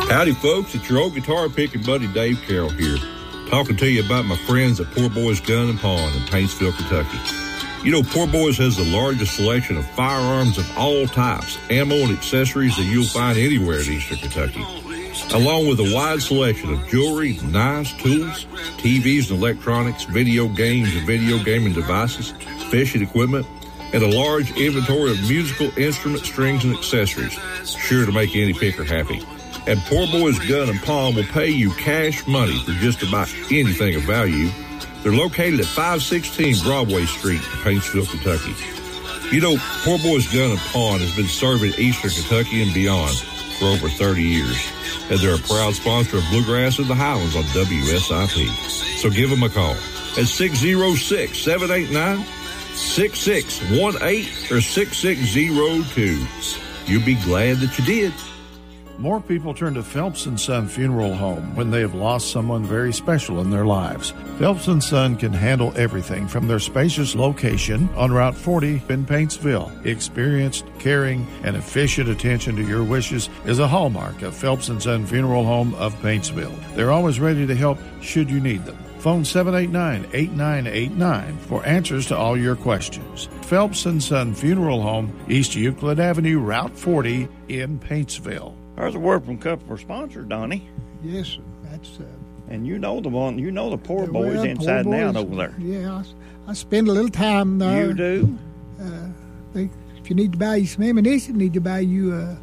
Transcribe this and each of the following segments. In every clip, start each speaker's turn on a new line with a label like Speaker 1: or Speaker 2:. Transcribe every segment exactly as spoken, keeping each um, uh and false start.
Speaker 1: Howdy, folks. It's your old guitar picking buddy Dave Carroll here, talking to you about my friends at Poor Boys Gun and Pawn in Paintsville, Kentucky. You know, Poor Boys has the largest selection of firearms of all types, ammo and accessories that you'll find anywhere in eastern Kentucky, along with a wide selection of jewelry, knives, tools, T Vs and electronics, video games and video gaming devices, fishing equipment, and a large inventory of musical instruments, strings, and accessories, sure to make any picker happy. And Poor Boys Gun and Pawn will pay you cash money for just about anything of value. They're located at five sixteen Broadway Street in Paintsville, Kentucky. You know, Poor Boys Gun and Pawn has been serving Eastern Kentucky and beyond for over thirty years. And they're a proud sponsor of Bluegrass in the Highlands on W S I P. So give them a call at six oh six, seven eight nine, six six one eight or six six zero two. You'll be glad that you did.
Speaker 2: More people turn to Phelps and Son Funeral Home when they have lost someone very special in their lives. Phelps and Son can handle everything from their spacious location on Route forty in Paintsville. Experienced, caring, and efficient attention to your wishes is a hallmark of Phelps and Son Funeral Home of Paintsville. They're always ready to help should you need them. Phone seven eight nine, eight nine eight nine for answers to all your questions. Phelps and Son Funeral Home, East Euclid Avenue, Route forty in Paintsville.
Speaker 3: There's a word from a couple of sponsors, Donnie.
Speaker 4: Yes, sir. That's uh,
Speaker 3: and you know the one, you know the Poor
Speaker 4: well,
Speaker 3: Boys inside
Speaker 4: Poor
Speaker 3: and
Speaker 4: Boys,
Speaker 3: out over there.
Speaker 4: Yeah, I, I spend a little time there.
Speaker 3: You do.
Speaker 4: Uh, they, if you need to buy you some ammunition, need to buy you a,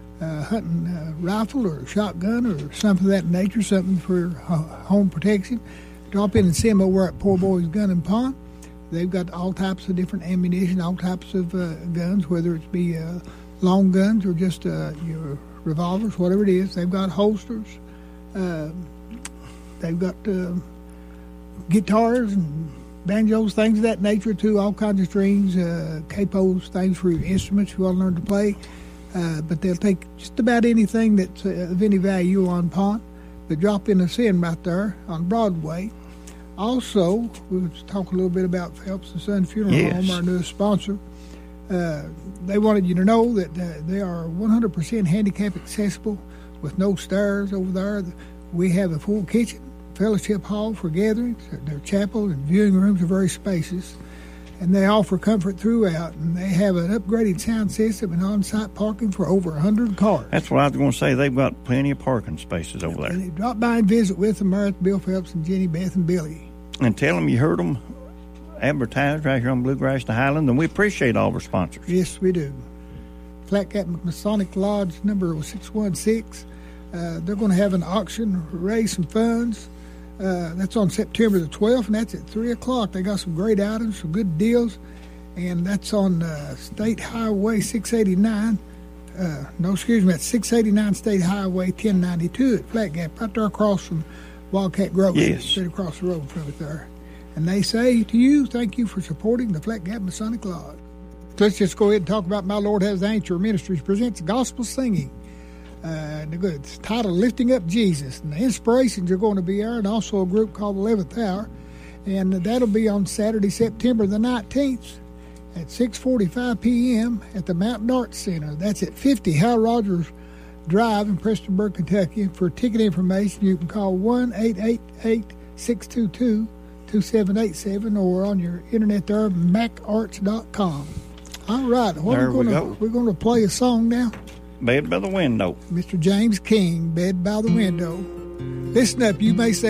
Speaker 4: a hunting uh, rifle or a shotgun or something of that nature, something for home protection. Drop in and see them over at Poor Boys Gun and Pawn. They've got all types of different ammunition, all types of uh, guns, whether it be uh, long guns or just uh, your revolvers, whatever it is. They've got holsters. Uh, they've got uh, guitars and banjos, things of that nature, too, all kinds of strings, uh, capos, things for your instruments you want to learn to play. Uh, but they'll take just about anything that's uh, of any value on pawn. They drop in a sin right there on Broadway. Also, we would talk a little bit about Phelps and Son Funeral
Speaker 3: yes.
Speaker 4: Home, our newest sponsor. Uh, they wanted you to know that uh, they are one hundred percent handicap accessible with no stairs over there. We have a full kitchen, fellowship hall for gatherings. Their chapel and viewing rooms are very spacious, and they offer comfort throughout. And they have an upgraded sound system and on-site parking for over one hundred cars.
Speaker 3: That's what I was going to say. They've got plenty of parking spaces over there.
Speaker 4: And they drop by and visit with them, Meredith, Bill Phelps, and Jenny, Beth, and Billy.
Speaker 3: And tell them you heard them advertised right here on Bluegrass to Highland, and we appreciate all our sponsors.
Speaker 4: Yes, we do. Flat Cap Masonic Lodge number six one six. Uh, they're going to have an auction, raise some funds. Uh, that's on September the twelfth, and that's at three o'clock. They got some great items, some good deals, and that's on uh, State Highway six eighty-nine. Uh, no, excuse me, that's six eighty-nine State Highway ten ninety-two at Flat Gap, right there across from Wildcat Grove.
Speaker 3: Yes.
Speaker 4: Straight across the road from it there. And they say to you, thank you for supporting the Flat Gap Masonic Lodge. Let's just go ahead and talk about My Lord Has the Answer Ministries presents gospel singing. Uh, it's titled Lifting Up Jesus. And the inspirations are going to be there, and also a group called eleventh Hour. And that'll be on Saturday, September the nineteenth at six forty-five p.m. at the Mountain Arts Center. That's at fifty Hal Rogers Drive in Prestonburg, Kentucky. For ticket information, you can call one eight eight eight, six two two, two seven eight seven or on your internet there, mac arts dot com. All right, what
Speaker 3: there
Speaker 4: are we
Speaker 3: we
Speaker 4: gonna,
Speaker 3: go.
Speaker 4: We're going to play a song now.
Speaker 3: Bed by the Window.
Speaker 4: Mister James King, Bed by the Window. Listen up, you may say,